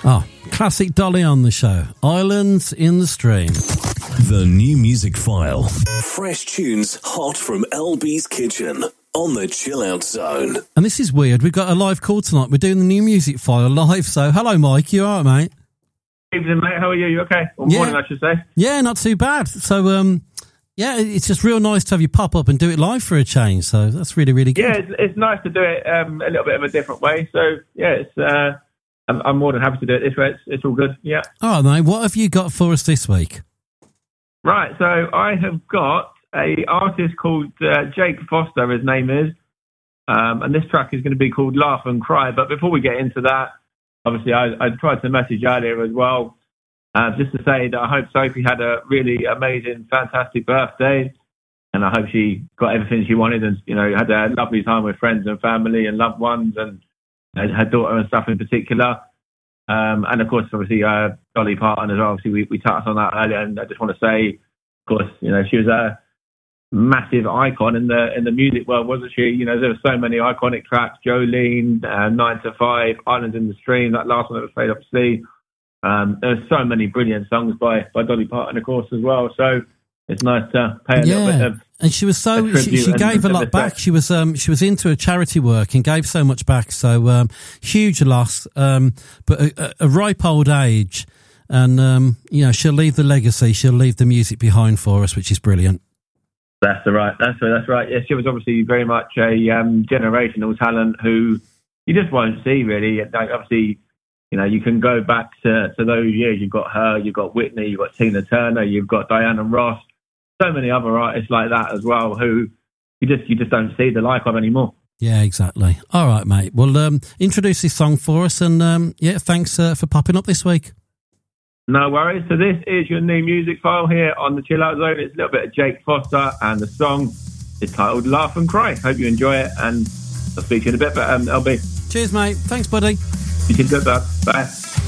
Oh, classic Dolly on the show. Islands in the Stream. The New Music File. Fresh tunes hot from LB's Kitchen on the Chill Out Zone. And this is weird. We've got a live call tonight. We're doing the New Music File live. So, hello, Mike. You all right, mate? Evening, mate. How are you? You okay? Or morning, I should say. Yeah, not too bad. So, yeah, it's just real nice to have you pop up and do it live for a change. So that's really, really good. Yeah, it's nice to do it a little bit of a different way. So, yeah, it's I'm more than happy to do it this way. It's all good, yeah. All right, mate. What have you got for us this week? Right, so I have got a artist called Jake Foster, his name is, and this track is going to be called Laugh and Cry. But before we get into that, obviously I tried to message earlier as well, just to say that I hope Sophie had a really amazing, fantastic birthday, and I hope she got everything she wanted and, you know, had a lovely time with friends and family and loved ones and her daughter and stuff in particular. And of course, obviously, Dolly Parton as well. Obviously, we touched on that earlier, and I just want to say, of course, you know, she was a massive icon in the music world, wasn't she? You know, there were so many iconic tracks: Jolene, 9 to 5, Islands in the Stream, that last one that was played, obviously. There's so many brilliant songs by Dolly Parton, of course, as well. So it's nice to pay a little bit of. And she was she gave a lot back. She was into her charity work and gave so much back. So huge loss, but a ripe old age, and you know, she'll leave the legacy. She'll leave the music behind for us, which is brilliant. That's right. Yeah, she was obviously very much a generational talent who you just won't see really. Like, obviously, you know, you can go back to those years. You've got her, you've got Whitney, you've got Tina Turner, you've got Diana Ross. So many other artists like that as well who you just don't see the like of anymore. Yeah, exactly. All right, mate. Well, introduce this song for us, and yeah, thanks for popping up this week. No worries. So this is your New Music File here on the Chill Out Zone. It's a little bit of Jake Foster, and the song is titled Laugh and Cry. Hope you enjoy it, and I'll speak to you in a bit. But LB. Cheers, mate. Thanks, buddy. You can do that. Bye.